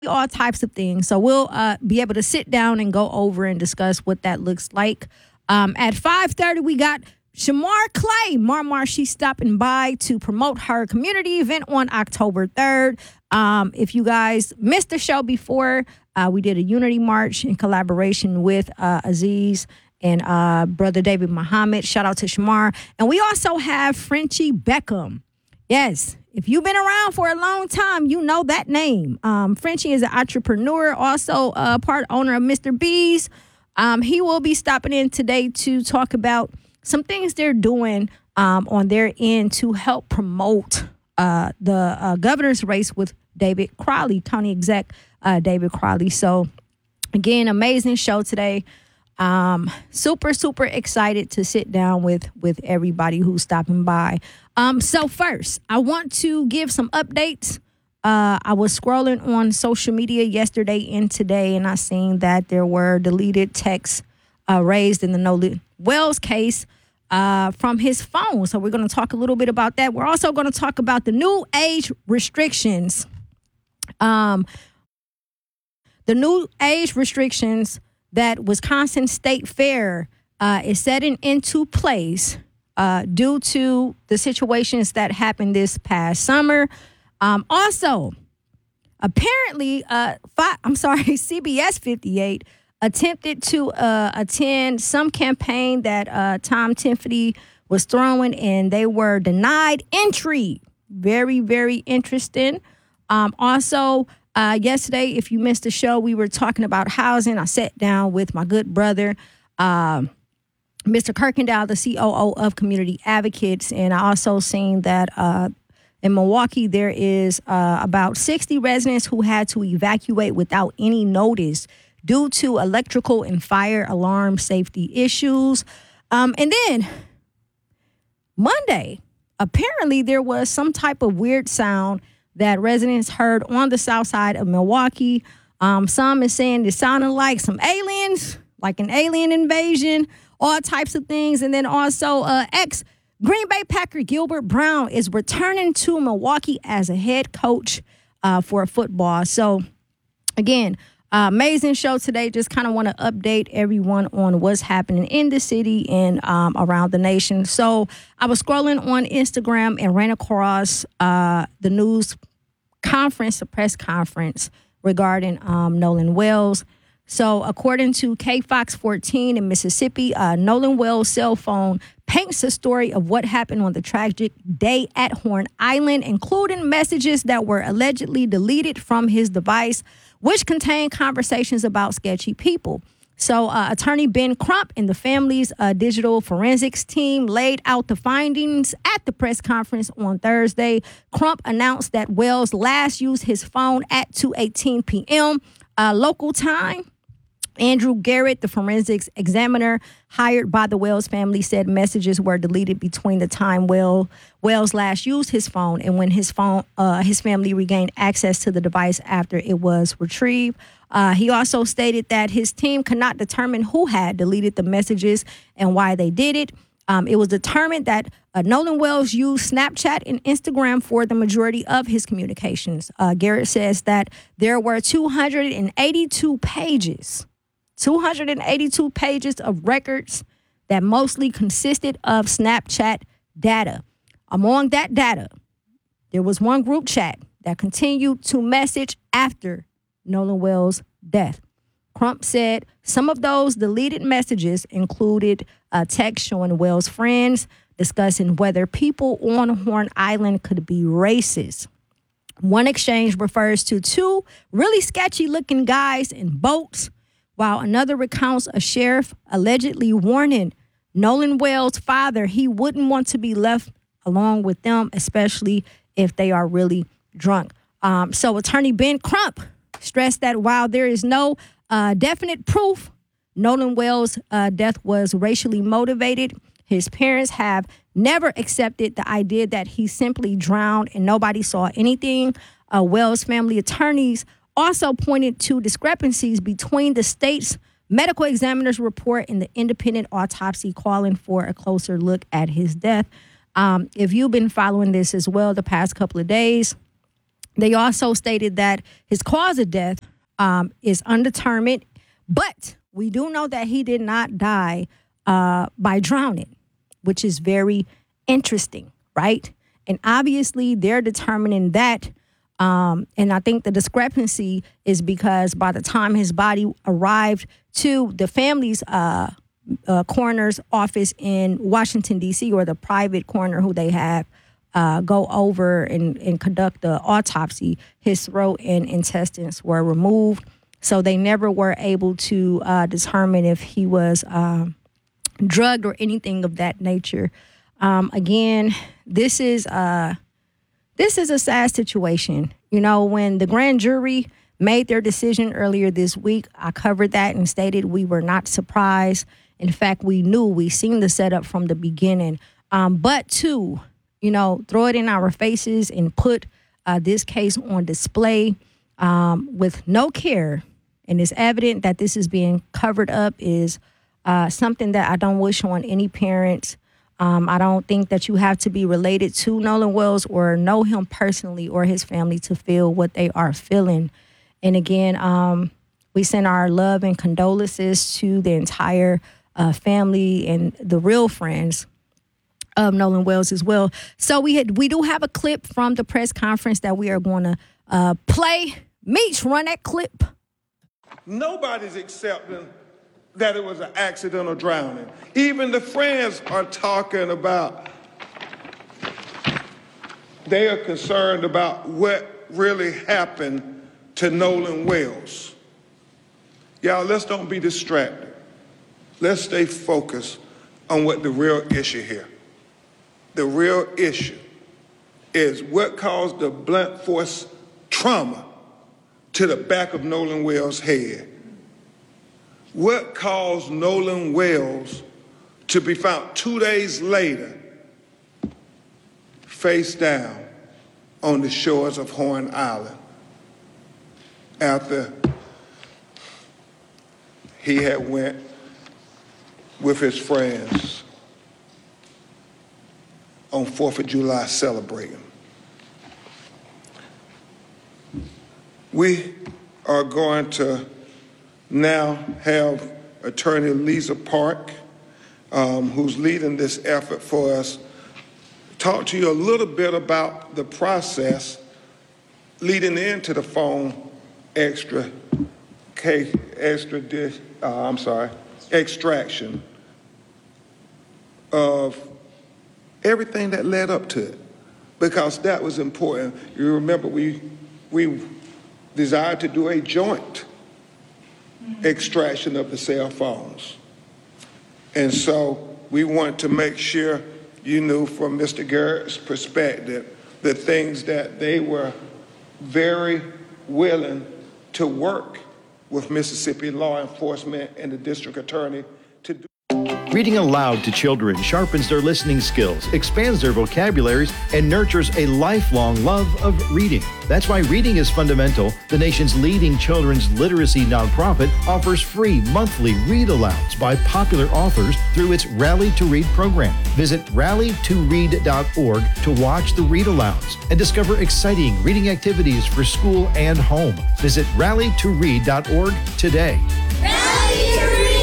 all types of things. So we'll be able to sit down and go over and discuss what that looks like. At 5:30, we got Shamar Clay. Marmar, she's stopping by to promote her community event on October 3rd. If you guys missed the show before, we did a unity march in collaboration with Aziz and Brother David Muhammad. Shout out to Shamar. And we also have Frenchie Beckham. Yes, if you've been around for a long time, you know that name. Frenchie is an entrepreneur, also part owner of Mr. B's. He will be stopping in today to talk about some things they're doing on their end to help promote the governor's race with David Crowley, county exec David Crowley. So, again, amazing show today. Super, super excited to sit down with everybody who's stopping by. So first, I want to give some updates. I was scrolling on social media yesterday and today, and I seen that there were deleted texts raised in the Nolan Wells case from his phone. So we're going to talk a little bit about that. We're also going to talk about the new age restrictions. The new age restrictions that Wisconsin State Fair is setting into place due to the situations that happened this past summer. Also, apparently, CBS 58 attempted to attend some campaign that Tom Tiffany was throwing, and they were denied entry. Very, very interesting. Also, yesterday, if you missed the show, we were talking about housing. I sat down with my good brother, Mr. Kirkendall, the COO of Community Advocates, and I also seen that in Milwaukee, there is about 60 residents who had to evacuate without any notice due to electrical and fire alarm safety issues. And then Monday, apparently there was some type of weird sound that residents heard on the south side of Milwaukee. Some is saying it sounded like some aliens, like an alien invasion, all types of things. And then also ex-Green Bay Packer Gilbert Brown is returning to Milwaukee as a head coach for football. So, again, amazing show today. Just kind of want to update everyone on what's happening in the city and around the nation. So I was scrolling on Instagram and ran across the news conference, the press conference regarding Nolan Wells. So according to KFOX 14 in Mississippi, Nolan Wells' cell phone paints a story of what happened on the tragic day at Horn Island, including messages that were allegedly deleted from his device, which contained conversations about sketchy people. So attorney Ben Crump and the family's digital forensics team laid out the findings at the press conference on Thursday. Crump announced that Wells last used his phone at 2:18 p.m. Local time. Andrew Garrett, the forensics examiner hired by the Wells family, said messages were deleted between the time Wells last used his phone and when his family regained access to the device after it was retrieved. He also stated that his team could not determine who had deleted the messages and why they did it. It was determined that Nolan Wells used Snapchat and Instagram for the majority of his communications. Garrett says that there were 282 pages of records that mostly consisted of Snapchat data. Among that data, there was one group chat that continued to message after Nolan Wells' death. Crump said some of those deleted messages included a text showing Wells' friends discussing whether people on Horn Island could be racist. One exchange refers to two really sketchy-looking guys in boats, while another recounts a sheriff allegedly warning Nolan Wells' father he wouldn't want to be left along with them, especially if they are really drunk. So attorney Ben Crump stressed that while there is no definite proof Nolan Wells' death was racially motivated, his parents have never accepted the idea that he simply drowned and nobody saw anything. Wells' family attorneys also pointed to discrepancies between the state's medical examiner's report and the independent autopsy, calling for a closer look at his death. If you've been following this as well the past couple of days, They also stated that his cause of death is undetermined, but we do know that he did not die by drowning, which is very interesting, right? And obviously, they're determining that. And I think the discrepancy is because by the time his body arrived to the family's coroner's office in Washington, D.C., or the private coroner who they have go over and conduct the autopsy, his throat and intestines were removed. So they never were able to determine if he was drugged or anything of that nature. Again, this is a sad situation. You know, when the grand jury made their decision earlier this week, I covered that and stated we were not surprised. In fact, we seen the setup from the beginning. But to, throw it in our faces and put this case on display with no care, and it's evident that this is being covered up, is something that I don't wish on any parents. I don't think that you have to be related to Nolan Wells or know him personally or his family to feel what they are feeling. And again, we send our love and condolences to the entire family and the real friends of Nolan Wells as well. So we do have a clip from the press conference that we are going to play. Meech, run that clip. Nobody's accepting that it was an accidental drowning. Even the friends are talking about, they are concerned about what really happened to Nolan Wells. Y'all, let's don't be distracted. Let's stay focused on what the real issue here. The real issue is what caused the blunt force trauma to the back of Nolan Wells' head. What caused Nolan Wells to be found 2 days later, face down on the shores of Horn Island after he had went with his friends on 4th of July celebrating? We are going to now have Attorney Lisa Park, who's leading this effort for us, talk to you a little bit about the process leading into the phone extraction of everything that led up to it, because that was important. You remember we desired to do a joint extraction of the cell phones. And so we want to make sure you knew from Mr. Garrett's perspective the things that they were very willing to work with Mississippi law enforcement and the district attorney to do. Reading aloud to children sharpens their listening skills, expands their vocabularies, and nurtures a lifelong love of reading. That's why Reading is Fundamental, the nation's leading children's literacy nonprofit, offers free monthly read-alouds by popular authors through its Rally to Read program. Visit rallytoread.org to watch the read-alouds and discover exciting reading activities for school and home. Visit rallytoread.org today. Rally to Read!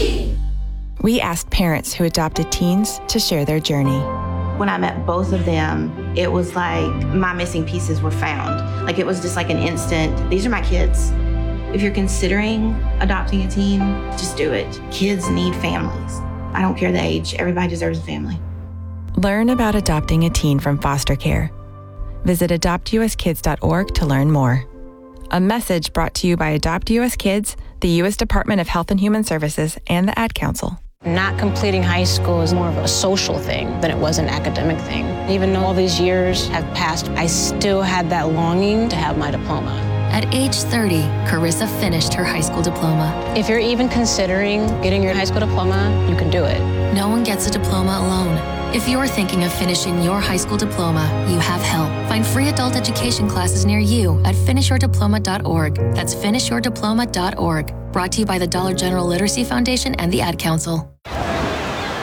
We asked parents who adopted teens to share their journey. When I met both of them, it was like my missing pieces were found. Like it was just like an instant, these are my kids. If you're considering adopting a teen, just do it. Kids need families. I don't care the age, everybody deserves a family. Learn about adopting a teen from foster care. Visit adoptuskids.org to learn more. A message brought to you by Adopt US Kids, the U.S. Department of Health and Human Services, and the Ad Council. Not completing high school is more of a social thing than it was an academic thing. Even though all these years have passed, I still had that longing to have my diploma. At age 30, Carissa finished her high school diploma. If you're even considering getting your high school diploma, you can do it. No one gets a diploma alone. If you're thinking of finishing your high school diploma, you have help. Find free adult education classes near you at finishyourdiploma.org. That's finishyourdiploma.org. Brought to you by the Dollar General Literacy Foundation and the Ad Council.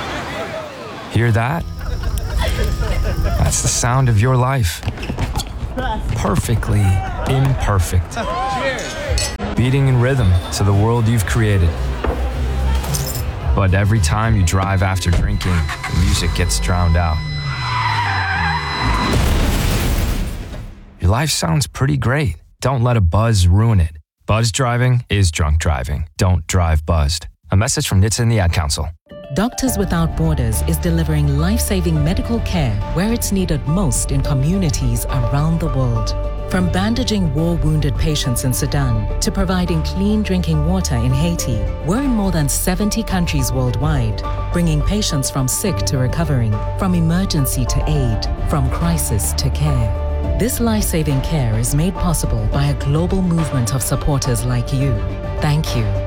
Hear that? That's the sound of your life. perfectly imperfect. Beating in rhythm to the world you've created. But every time you drive after drinking, the music gets drowned out. Your life sounds pretty great. Don't let a buzz ruin it. Buzz driving is drunk driving. Don't drive buzzed. A message from NHTSA and the Ad Council. Doctors Without Borders is delivering life-saving medical care where it's needed most in communities around the world. From bandaging war-wounded patients in Sudan to providing clean drinking water in Haiti, we're in more than 70 countries worldwide, bringing patients from sick to recovering, from emergency to aid, from crisis to care. This life-saving care is made possible by a global movement of supporters like you. Thank you.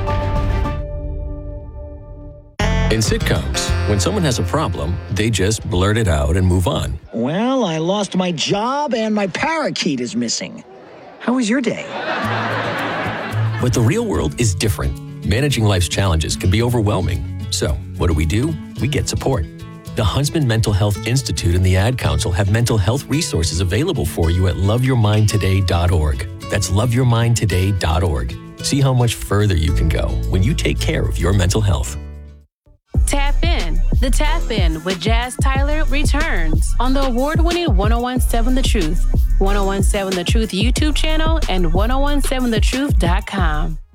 In sitcoms, when someone has a problem, they just blurt it out and move on. Well, I lost my job and my parakeet is missing. How was your day? But the real world is different. Managing life's challenges can be overwhelming. So, what do? We get support. The Huntsman Mental Health Institute and the Ad Council have mental health resources available for you at loveyourmindtoday.org. That's loveyourmindtoday.org. See how much further you can go when you take care of your mental health. Tap In. The Tap In with Jazz Tyler returns on the award-winning 1017 The Truth, 1017 The Truth YouTube channel, and 1017thetruth.com.